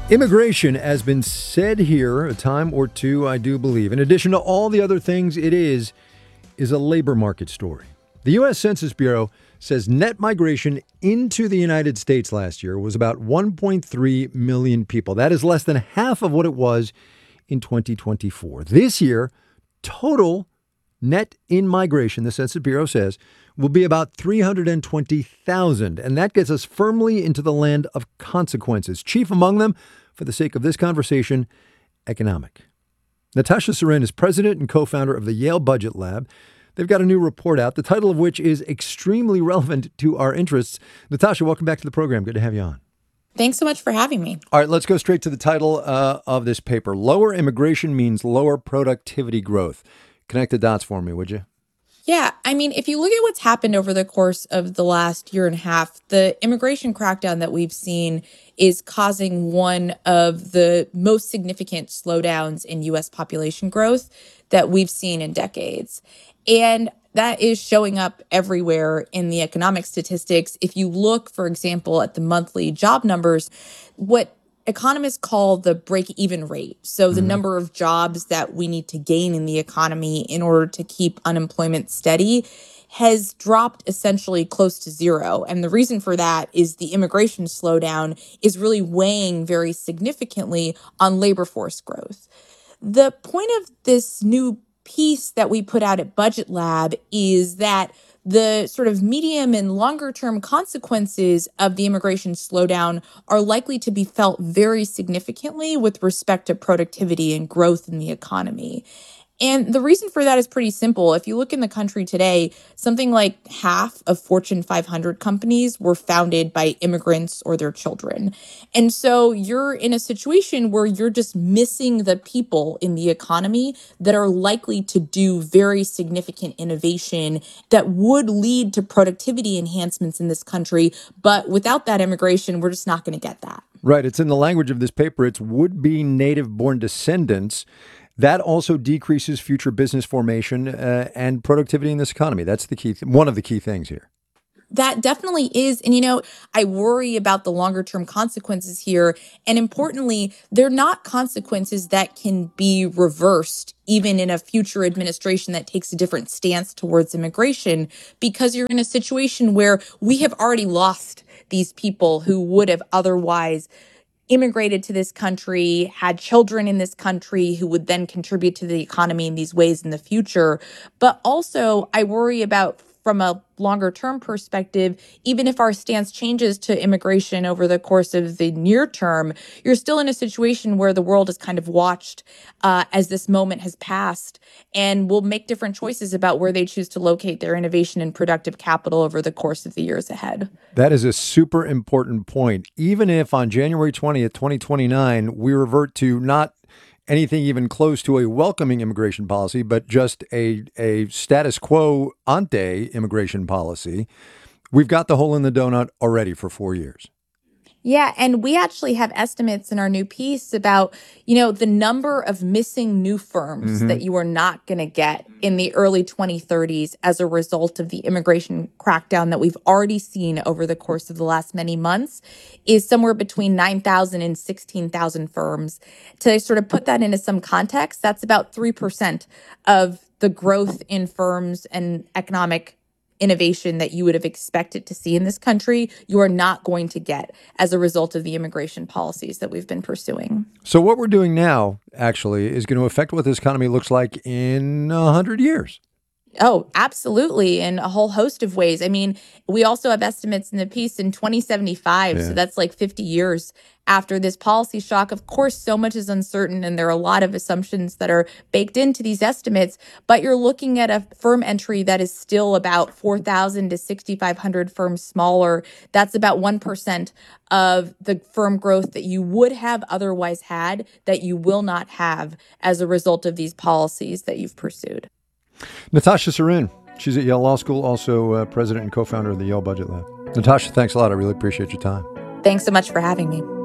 Immigration has been said here a time or two, I do believe. In addition to all the other things, it is a labor market story. The U.S. Census Bureau says net migration into the United States last year was about 1.3 million people. That is less than half of what it was in 2024. This year, total net in migration, the Census Bureau says, will be about 320,000. And that gets us firmly into the land of consequences. Chief among them, for the sake of this conversation, economic. Natasha Surin is president and co-founder of the Yale Budget Lab. They've got a new report out, the title of which is extremely relevant to our interests. Natasha, welcome back to the program. Good to have you on. Thanks so much for having me. All right, let's go straight to the title of this paper. Lower immigration means lower productivity growth. Connect the dots for me, would you? Yeah, I mean, if you look at what's happened over the course of the last year and a half, the immigration crackdown that we've seen is causing one of the most significant slowdowns in U.S. population growth that we've seen in decades. And that is showing up everywhere in the economic statistics. If you look, for example, at the monthly job numbers, what economists call the break-even rate. So the number of jobs that we need to gain in the economy in order to keep unemployment steady has dropped essentially close to zero. And the reason for that is the immigration slowdown is really weighing very significantly on labor force growth. The point of this new piece that we put out at Budget Lab is that the sort of medium and longer term consequences of the immigration slowdown are likely to be felt very significantly with respect to productivity and growth in the economy. And the reason for that is pretty simple. If you look in the country today, something like half of Fortune 500 companies were founded by immigrants or their children. And so you're in a situation where you're just missing the people in the economy that are likely to do very significant innovation that would lead to productivity enhancements in this country. But without that immigration, we're just not going to get that. Right. It's in the language of this paper. It's would-be native-born descendants. That also decreases future business formation and productivity in this economy. That's the key, one of the key things here. That definitely is. And, I worry about the longer term consequences here. And importantly, they're not consequences that can be reversed even in a future administration that takes a different stance towards immigration, because you're in a situation where we have already lost these people who would have otherwise immigrated to this country, had children in this country who would then contribute to the economy in these ways in the future. But also, I worry about, from a longer term perspective, even if our stance changes to immigration over the course of the near term, you're still in a situation where the world has kind of watched as this moment has passed and will make different choices about where they choose to locate their innovation and productive capital over the course of the years ahead. That is a super important point. Even if on January 20th, 2029, we revert to not anything even close to a welcoming immigration policy, but just a status quo ante immigration policy, we've got the hole in the donut already for 4 years. Yeah, and we actually have estimates in our new piece about, the number of missing new firms that you are not going to get in the early 2030s as a result of the immigration crackdown that we've already seen over the course of the last many months is somewhere between 9,000 and 16,000 firms. To sort of put that into some context, that's about 3% of the growth in firms and economic innovation that you would have expected to see in this country, you are not going to get as a result of the immigration policies that we've been pursuing. So what we're doing now, actually, is going to affect what this economy looks like in 100 years. Oh, absolutely. In a whole host of ways. I mean, we also have estimates in the piece in 2075. So that's like 50 years after this policy shock. Of course, so much is uncertain and there are a lot of assumptions that are baked into these estimates, but you're looking at a firm entry that is still about 4,000 to 6,500 firms smaller. That's about 1% of the firm growth that you would have otherwise had that you will not have as a result of these policies that you've pursued. Natasha Surin, she's at Yale Law School, also president and co-founder of the Yale Budget Lab. Natasha, thanks a lot. I really appreciate your time. Thanks so much for having me.